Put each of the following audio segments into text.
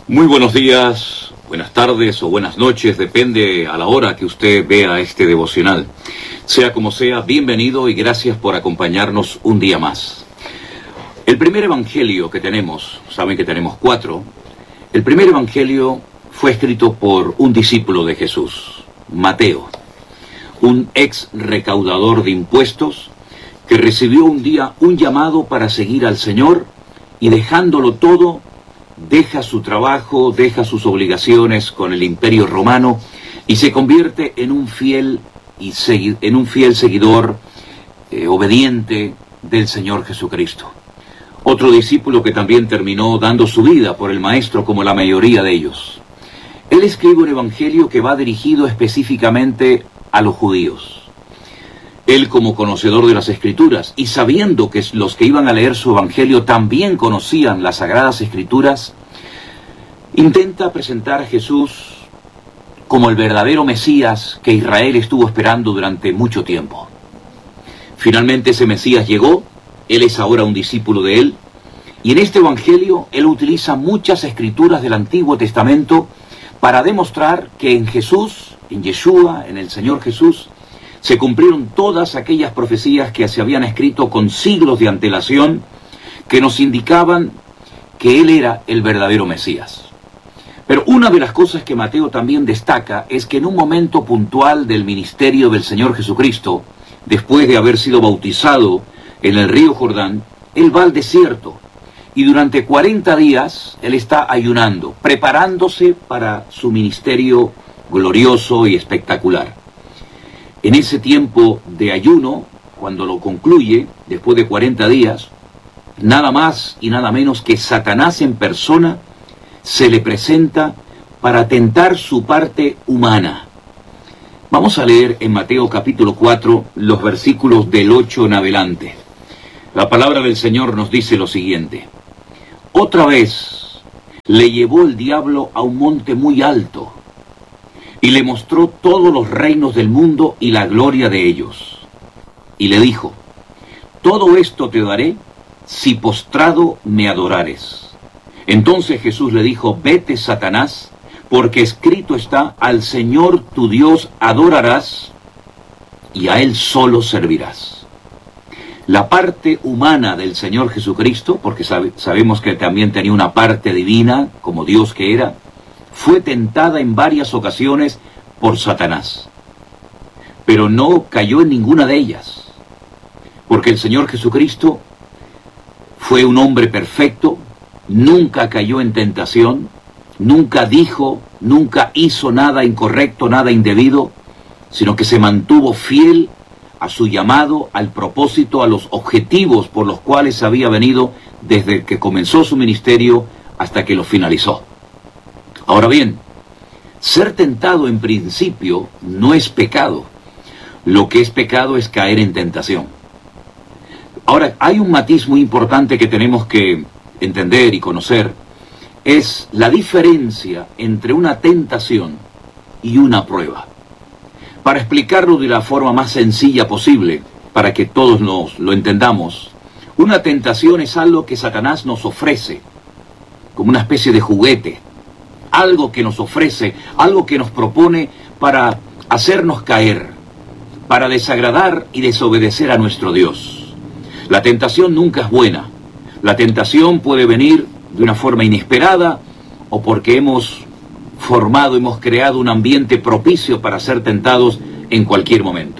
Muy buenos días, buenas tardes o buenas noches, depende a la hora que usted vea este devocional. Sea como sea, bienvenido y gracias por acompañarnos un día más. El primer evangelio que tenemos, saben que tenemos 4, el primer evangelio fue escrito por un discípulo de Jesús, Mateo, un ex recaudador de impuestos que recibió un día un llamado para seguir al Señor y dejándolo todo, deja su trabajo, deja sus obligaciones con el Imperio Romano y se convierte en un fiel seguidor obediente del Señor Jesucristo. Otro discípulo que también terminó dando su vida por el Maestro como la mayoría de ellos. Él escribe un evangelio que va dirigido específicamente a los judíos. Él, como conocedor de las Escrituras y sabiendo que los que iban a leer su evangelio también conocían las Sagradas Escrituras, intenta presentar a Jesús como el verdadero Mesías que Israel estuvo esperando durante mucho tiempo. Finalmente ese Mesías llegó, él es ahora un discípulo de él, y en este evangelio él utiliza muchas escrituras del Antiguo Testamento para demostrar que en Jesús, en Yeshua, en el Señor Jesús, se cumplieron todas aquellas profecías que se habían escrito con siglos de antelación que nos indicaban que Él era el verdadero Mesías. Pero una de las cosas que Mateo también destaca es que en un momento puntual del ministerio del Señor Jesucristo, después de haber sido bautizado en el río Jordán, Él va al desierto y durante 40 días Él está ayunando, preparándose para su ministerio glorioso y espectacular. En ese tiempo de ayuno, cuando lo concluye, después de 40 días, nada más y nada menos que Satanás en persona se le presenta para tentar su parte humana. Vamos a leer en Mateo capítulo 4 los versículos del 8 en adelante. La palabra del Señor nos dice lo siguiente: Otra vez le llevó el diablo a un monte muy alto, y le mostró todos los reinos del mundo y la gloria de ellos. Y le dijo: Todo esto te daré si postrado me adorares. Entonces Jesús le dijo: Vete, Satanás, porque escrito está: Al Señor tu Dios adorarás y a Él solo servirás. La parte humana del Señor Jesucristo, porque sabemos que también tenía una parte divina, como Dios que era, fue tentada en varias ocasiones por Satanás, pero no cayó en ninguna de ellas, porque el Señor Jesucristo fue un hombre perfecto, nunca cayó en tentación, nunca dijo, nunca hizo nada incorrecto, nada indebido, sino que se mantuvo fiel a su llamado, al propósito, a los objetivos por los cuales había venido desde que comenzó su ministerio hasta que lo finalizó. Ahora bien, ser tentado en principio no es pecado. Lo que es pecado es caer en tentación. Ahora, hay un matiz muy importante que tenemos que entender y conocer. Es la diferencia entre una tentación y una prueba. Para explicarlo de la forma más sencilla posible, para que todos lo entendamos, una tentación es algo que Satanás nos ofrece, como una especie de juguete. Algo que nos ofrece, algo que nos propone para hacernos caer, para desagradar y desobedecer a nuestro Dios. La tentación nunca es buena. La tentación puede venir de una forma inesperada o porque hemos creado un ambiente propicio para ser tentados en cualquier momento.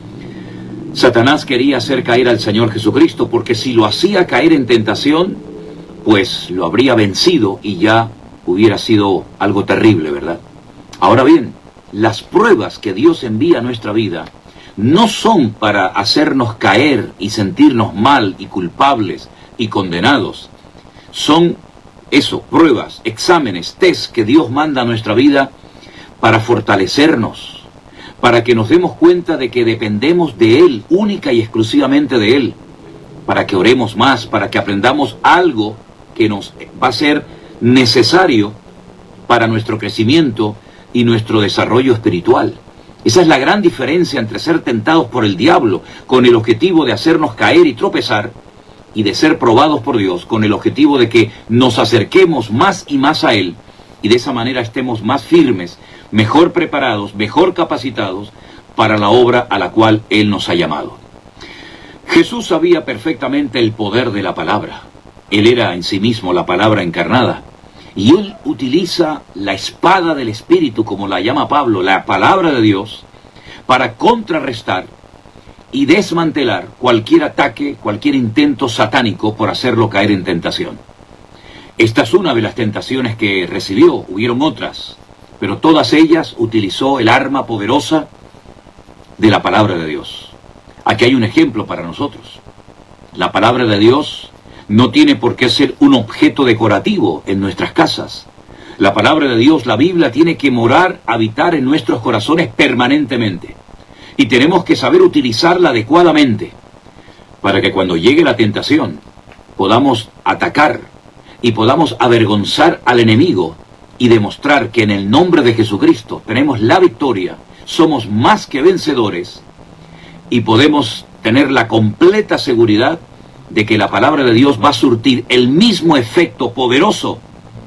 Satanás quería hacer caer al Señor Jesucristo porque si lo hacía caer en tentación, pues lo habría vencido y ya hubiera sido algo terrible, ¿verdad? Ahora bien, las pruebas que Dios envía a nuestra vida no son para hacernos caer y sentirnos mal y culpables y condenados. Son pruebas, exámenes, test que Dios manda a nuestra vida para fortalecernos, para que nos demos cuenta de que dependemos de Él, única y exclusivamente de Él, para que oremos más, para que aprendamos algo que nos va a ser necesario para nuestro crecimiento y nuestro desarrollo espiritual. Esa es la gran diferencia entre ser tentados por el diablo con el objetivo de hacernos caer y tropezar, y de ser probados por Dios con el objetivo de que nos acerquemos más y más a Él y de esa manera estemos más firmes, mejor preparados, mejor capacitados para la obra a la cual Él nos ha llamado. Jesús sabía perfectamente el poder de la palabra. Él era en sí mismo la palabra encarnada. Y Él utiliza la espada del Espíritu, como la llama Pablo, la palabra de Dios, para contrarrestar y desmantelar cualquier ataque, cualquier intento satánico por hacerlo caer en tentación. Esta es una de las tentaciones que recibió, hubieron otras, pero todas ellas utilizó el arma poderosa de la palabra de Dios. Aquí hay un ejemplo para nosotros. La palabra de Dios no tiene por qué ser un objeto decorativo en nuestras casas. La palabra de Dios, la Biblia, tiene que morar, habitar en nuestros corazones permanentemente. Y tenemos que saber utilizarla adecuadamente para que cuando llegue la tentación podamos atacar y podamos avergonzar al enemigo y demostrar que en el nombre de Jesucristo tenemos la victoria, somos más que vencedores y podemos tener la completa seguridad de que la palabra de Dios va a surtir el mismo efecto poderoso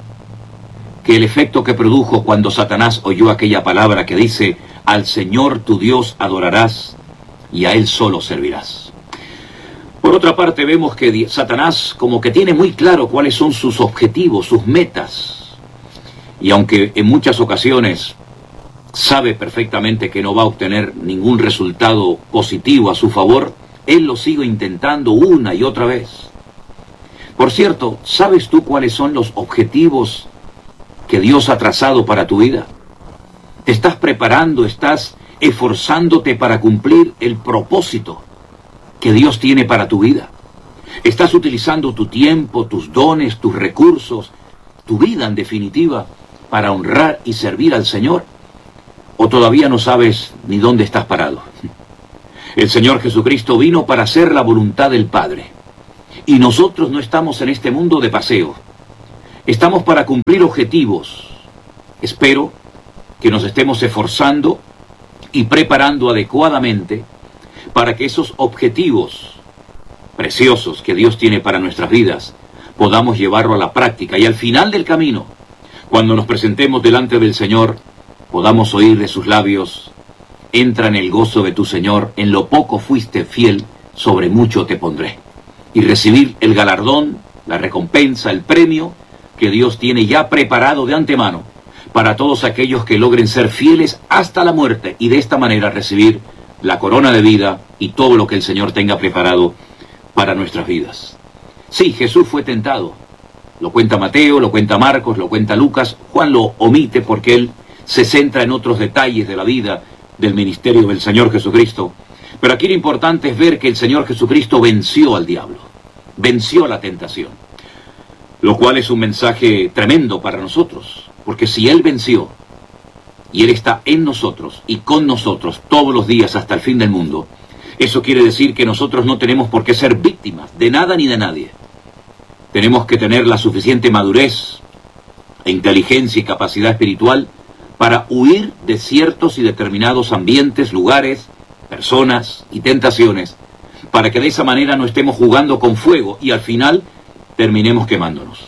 que el efecto que produjo cuando Satanás oyó aquella palabra que dice: al Señor tu Dios adorarás y a Él solo servirás. Por otra parte, vemos que Satanás como que tiene muy claro cuáles son sus objetivos, sus metas. Y aunque en muchas ocasiones sabe perfectamente que no va a obtener ningún resultado positivo a su favor, él lo sigue intentando una y otra vez. Por cierto, ¿sabes tú cuáles son los objetivos que Dios ha trazado para tu vida? ¿Te estás preparando, estás esforzándote para cumplir el propósito que Dios tiene para tu vida? ¿Estás utilizando tu tiempo, tus dones, tus recursos, tu vida en definitiva, para honrar y servir al Señor? ¿O todavía no sabes ni dónde estás parado? El Señor Jesucristo vino para hacer la voluntad del Padre. Y nosotros no estamos en este mundo de paseo. Estamos para cumplir objetivos. Espero que nos estemos esforzando y preparando adecuadamente para que esos objetivos preciosos que Dios tiene para nuestras vidas podamos llevarlo a la práctica. Y al final del camino, cuando nos presentemos delante del Señor, podamos oír de sus labios: entra en el gozo de tu Señor, en lo poco fuiste fiel, sobre mucho te pondré. Y recibir el galardón, la recompensa, el premio que Dios tiene ya preparado de antemano para todos aquellos que logren ser fieles hasta la muerte y de esta manera recibir la corona de vida y todo lo que el Señor tenga preparado para nuestras vidas. Sí, Jesús fue tentado. Lo cuenta Mateo, lo cuenta Marcos, lo cuenta Lucas. Juan lo omite porque él se centra en otros detalles de la vida, del ministerio del Señor Jesucristo. Pero aquí lo importante es ver que el Señor Jesucristo venció al diablo, venció la tentación, lo cual es un mensaje tremendo para nosotros, porque si Él venció y Él está en nosotros y con nosotros todos los días hasta el fin del mundo, eso quiere decir que nosotros no tenemos por qué ser víctimas de nada ni de nadie. Tenemos que tener la suficiente madurez e inteligencia y capacidad espiritual para huir de ciertos y determinados ambientes, lugares, personas y tentaciones, para que de esa manera no estemos jugando con fuego y al final terminemos quemándonos.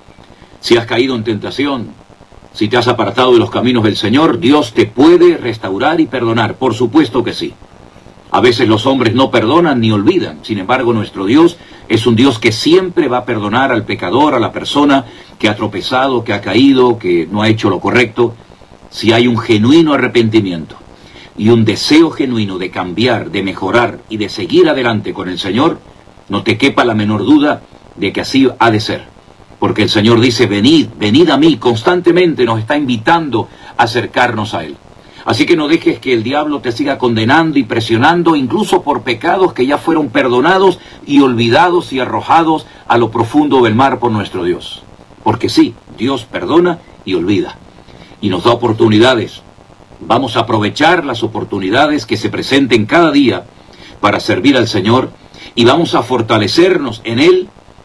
Si has caído en tentación, si te has apartado de los caminos del Señor, Dios te puede restaurar y perdonar, por supuesto que sí. A veces los hombres no perdonan ni olvidan, sin embargo nuestro Dios es un Dios que siempre va a perdonar al pecador, a la persona que ha tropezado, que ha caído, que no ha hecho lo correcto, si hay un genuino arrepentimiento y un deseo genuino de cambiar, de mejorar y de seguir adelante con el Señor, no te quepa la menor duda de que así ha de ser. Porque el Señor dice: venid, venid a mí, constantemente nos está invitando a acercarnos a Él. Así que no dejes que el diablo te siga condenando y presionando, incluso por pecados que ya fueron perdonados y olvidados y arrojados a lo profundo del mar por nuestro Dios. Porque sí, Dios perdona y olvida, y nos da oportunidades. Vamos a aprovechar las oportunidades que se presenten cada día para servir al Señor, y vamos a fortalecernos en Él,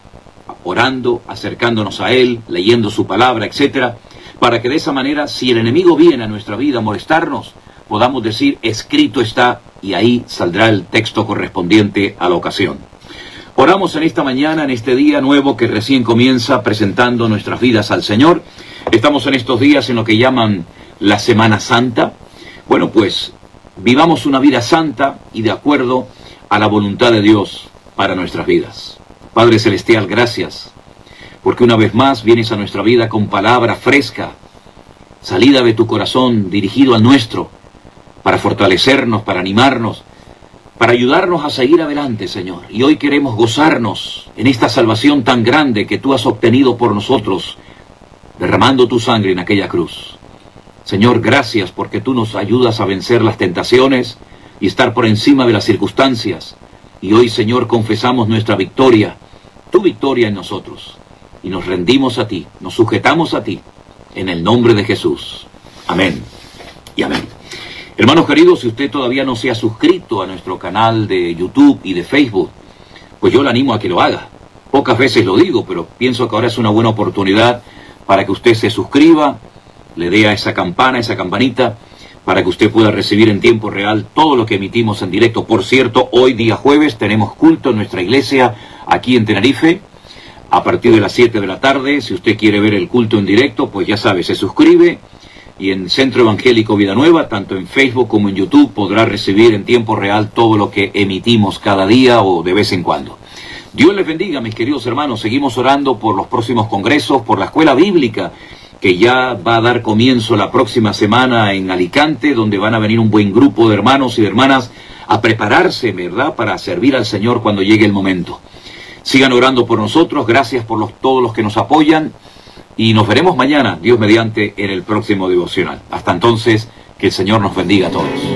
orando, acercándonos a Él, leyendo su palabra, etcétera, para que de esa manera, si el enemigo viene a nuestra vida a molestarnos, podamos decir: escrito está, y ahí saldrá el texto correspondiente a la ocasión. Oramos en esta mañana, en este día nuevo que recién comienza, presentando nuestras vidas al Señor. Estamos en estos días en lo que llaman la Semana Santa. Bueno, pues vivamos una vida santa y de acuerdo a la voluntad de Dios para nuestras vidas. Padre Celestial, gracias, porque una vez más vienes a nuestra vida con palabra fresca, salida de tu corazón, dirigido al nuestro, para fortalecernos, para animarnos, para ayudarnos a seguir adelante, Señor. Y hoy queremos gozarnos en esta salvación tan grande que tú has obtenido por nosotros, derramando tu sangre en aquella cruz. Señor, gracias porque tú nos ayudas a vencer las tentaciones y estar por encima de las circunstancias. Y hoy, Señor, confesamos nuestra victoria, tu victoria en nosotros. Y nos rendimos a ti, nos sujetamos a ti, en el nombre de Jesús. Amén y amén. Hermanos queridos, si usted todavía no se ha suscrito a nuestro canal de YouTube y de Facebook, pues yo le animo a que lo haga. Pocas veces lo digo, pero pienso que ahora es una buena oportunidad para que usted se suscriba, le dé a esa campana, esa campanita, para que usted pueda recibir en tiempo real todo lo que emitimos en directo. Por cierto, hoy día jueves tenemos culto en nuestra iglesia aquí en Tenerife, a partir de las 7 de la tarde. Si usted quiere ver el culto en directo, pues ya sabe, se suscribe. Y en Centro Evangélico Vida Nueva, tanto en Facebook como en YouTube, podrá recibir en tiempo real todo lo que emitimos cada día o de vez en cuando. Dios les bendiga, mis queridos hermanos. Seguimos orando por los próximos congresos, por la escuela bíblica, que ya va a dar comienzo la próxima semana en Alicante, donde van a venir un buen grupo de hermanos y de hermanas a prepararse, ¿verdad?, para servir al Señor cuando llegue el momento. Sigan orando por nosotros. Gracias por todos los que nos apoyan. Y nos veremos mañana, Dios mediante, en el próximo devocional. Hasta entonces, que el Señor nos bendiga a todos.